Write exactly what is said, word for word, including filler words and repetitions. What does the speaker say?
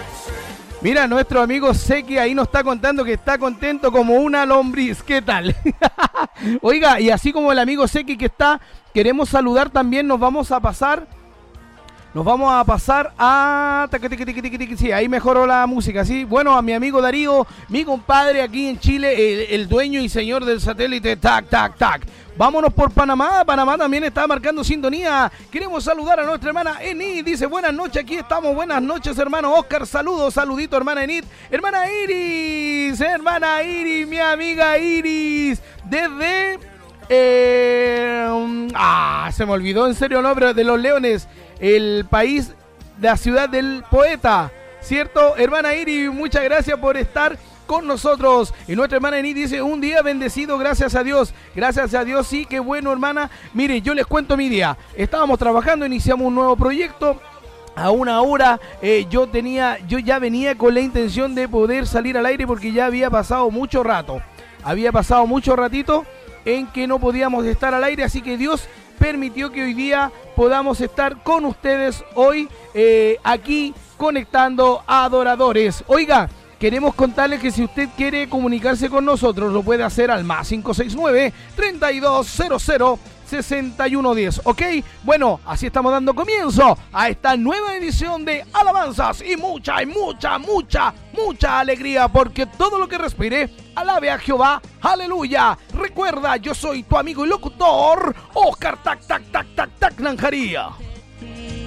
Mira, nuestro amigo Seki ahí nos está contando que está contento como una lombriz. ¿Qué tal? Oiga, y así como el amigo Seki que está, queremos saludar también, nos vamos a pasar... Nos vamos a pasar a... Sí, ahí mejoró la música, ¿sí? Bueno, a mi amigo Darío, mi compadre aquí en Chile, el, el dueño y señor del satélite, tac, tac, tac. Vámonos por Panamá, Panamá también está marcando sintonía. Queremos saludar a nuestra hermana Enid, dice buenas noches, aquí estamos, buenas noches hermano Oscar, saludos, saludito hermana Enid. Hermana Iris, hermana Iris, mi amiga Iris, desde... Eh, ah, se me olvidó en serio el nombre de los Leones, el país, la ciudad del poeta, ¿cierto? Hermana Iri, muchas gracias por estar con nosotros. Y nuestra hermana Iri dice, un día bendecido, gracias a Dios. Gracias a Dios, sí, qué bueno, hermana. Mire, yo les cuento mi día. Estábamos trabajando, iniciamos un nuevo proyecto. A una hora eh, yo tenía, yo ya venía con la intención de poder salir al aire porque ya había pasado mucho rato. Había pasado mucho ratito en que no podíamos estar al aire, así que Dios permitió que hoy día podamos estar con ustedes hoy eh, aquí conectando a adoradores. Oiga, queremos contarles que si usted quiere comunicarse con nosotros lo puede hacer al más cinco seis nueve, treinta y dos cero cero, sesenta y uno diez, ¿ok? Bueno, así estamos dando comienzo a esta nueva edición de Alabanzas y mucha, y mucha, mucha, mucha alegría, porque todo lo que respire, alabe a Jehová, aleluya. Recuerda, yo soy tu amigo y locutor, Oscar Tac Tac Tac Tac Tac Nanjaría.